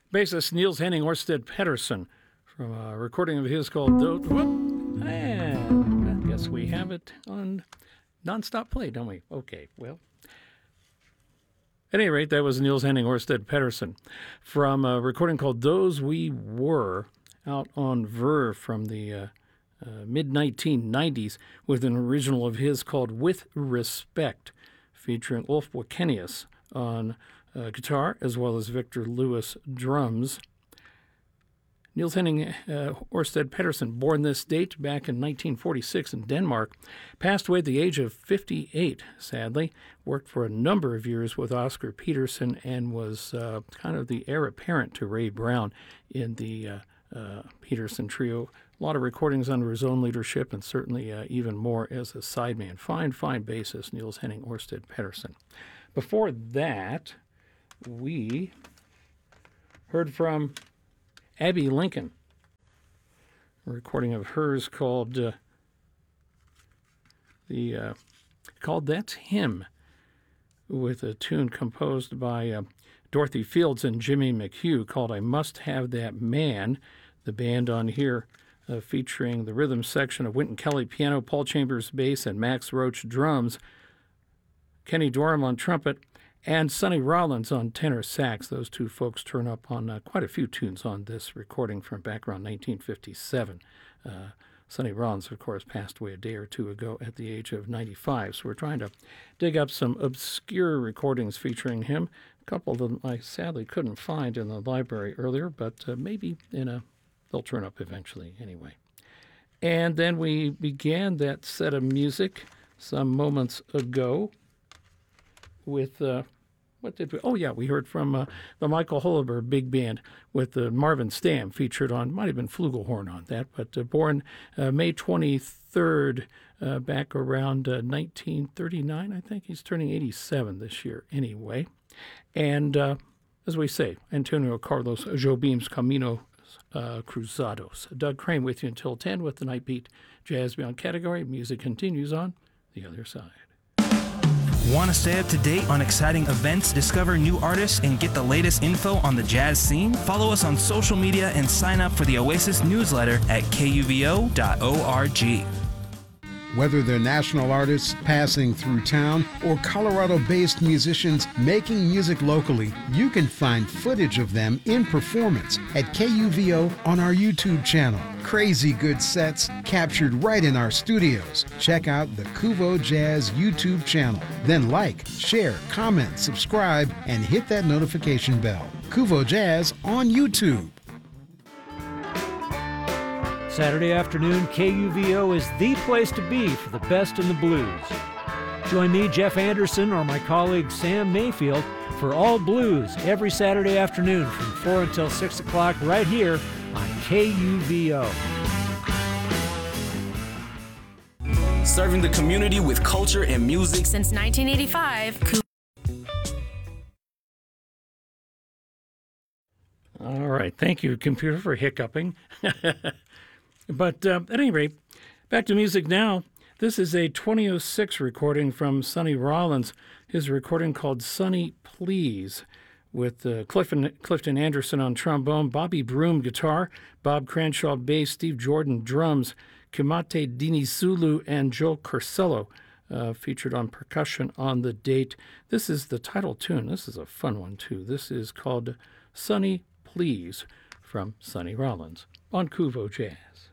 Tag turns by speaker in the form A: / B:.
A: Bassist Niels Henning Orsted Pedersen from a recording of his called and I guess we have it on nonstop play, don't we? Okay, well. At any rate, that was Niels Henning Orsted Pedersen from a recording called Those We Were out on Verve from the mid-1990s with an original of his called With Respect, featuring Ulf Wakenius on guitar as well as Victor Lewis drums. Niels Henning Orsted Pedersen, born this date back in 1946 in Denmark, passed away at the age of 58, sadly. Worked for a number of years with Oscar Peterson and was kind of the heir apparent to Ray Brown in the Peterson trio. A lot of recordings under his own leadership and certainly even more as a sideman. Fine bassist, Niels Henning Orsted Pedersen. Before that, we heard from Abby Lincoln, a recording of hers called That's Him, with a tune composed by Dorothy Fields and Jimmy McHugh called I Must Have That Man. The band on here featuring the rhythm section of Wynton Kelly piano, Paul Chambers bass, and Max Roach drums, Kenny Dorham on trumpet, and Sonny Rollins on tenor sax. Those two folks turn up on quite a few tunes on this recording from back around 1957. Sonny Rollins, of course, passed away a day or two ago at the age of 95, so we're trying to dig up some obscure recordings featuring him. A couple of them I sadly couldn't find in the library earlier, but maybe they'll turn up eventually anyway. And then we began that set of music some moments ago with, what did we? Oh, yeah, we heard from the Michael Holliber Big Band with Marvin Stamm featured on, might have been flugelhorn on that, but born May 23rd, back around 1939, I think. He's turning 87 this year anyway. And as we say, Antonio Carlos Jobim's Camino Cruzados. Doug Crane with you until 10 with the Night Beat Jazz Beyond category. Music continues on the other side.
B: Want to stay up to date on exciting events, discover new artists, and get the latest info on the jazz scene? Follow us on social media and sign up for the Oasis newsletter at kuvo.org.
C: Whether they're national artists passing through town or Colorado-based musicians making music locally, you can find footage of them in performance at KUVO on our YouTube channel. Crazy good sets captured right in our studios. Check out the Kuvo Jazz YouTube channel. Then like, share, comment, subscribe, and hit that notification bell. Kuvo Jazz on YouTube.
D: Saturday afternoon, KUVO is the place to be for the best in the blues. Join me, Jeff Anderson, or my colleague Sam Mayfield for All Blues every Saturday afternoon from 4 until 6 o'clock right here on KUVO.
B: Serving the community with culture and music
E: since 1985.
A: All right. Thank you, computer, for hiccuping. But at any rate, back to music now. This is a 2006 recording from Sonny Rollins, his recording called Sonny Please, with Clifton Anderson on trombone, Bobby Broom guitar, Bob Cranshaw bass, Steve Jordan drums, Kimate Dinizulu, and Joe Corsello featured on percussion on the date. This is the title tune. This is a fun one, too. This is called Sonny Please from Sonny Rollins on Kuvo Jazz.